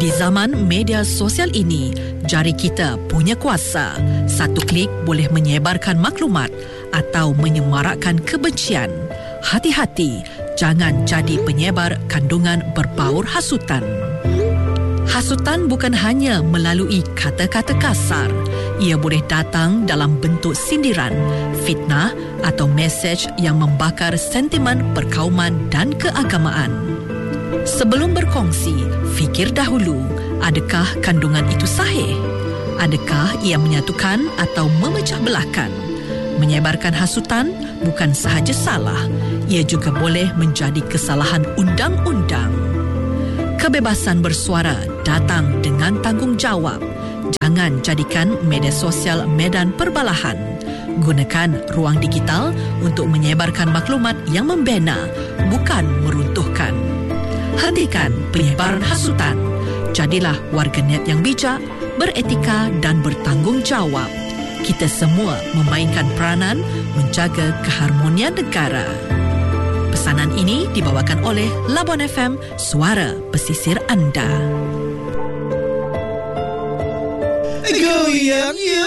Di zaman media sosial ini, jari kita punya kuasa. Satu klik boleh menyebarkan maklumat atau menyemarakkan kebencian. Hati-hati, jangan jadi penyebar kandungan berbaur hasutan. Hasutan bukan hanya melalui kata-kata kasar. Ia boleh datang dalam bentuk sindiran, fitnah atau mesej yang membakar sentimen perkauman dan keagamaan. Sebelum berkongsi, fikir dahulu, adakah kandungan itu sahih? Adakah ia menyatukan atau memecah belahkan? Menyebarkan hasutan bukan sahaja salah, ia juga boleh menjadi kesalahan undang-undang. Kebebasan bersuara datang dengan tanggungjawab. Jangan jadikan media sosial medan perbalahan. Gunakan ruang digital untuk menyebarkan maklumat yang membina, bukan meruntuhkan. Hentikan penyebaran hasutan. Jadilah warganet yang bijak, beretika dan bertanggungjawab. Kita semua memainkan peranan menjaga keharmonian negara. Pesanan ini dibawakan oleh Labuan FM, suara pesisir anda. Goyang